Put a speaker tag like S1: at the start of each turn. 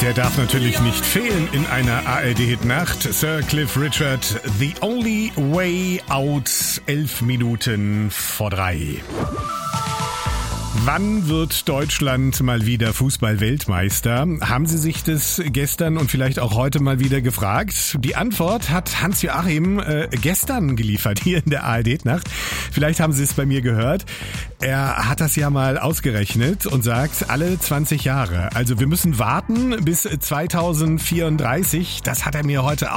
S1: Der darf natürlich nicht fehlen in einer ARD-Hit-Nacht. Sir Cliff Richard, The Only Way Out, 11 Minuten vor 3. Wann wird Deutschland mal wieder Fußball-Weltmeister? Haben Sie sich das gestern und vielleicht auch heute mal wieder gefragt? Die Antwort hat Hans-Joachim gestern geliefert, hier in der ARD-Nacht. Vielleicht haben Sie es bei mir gehört. Er hat das ja mal ausgerechnet und sagt, alle 20 Jahre. Also wir müssen warten bis 2034. Das hat er mir heute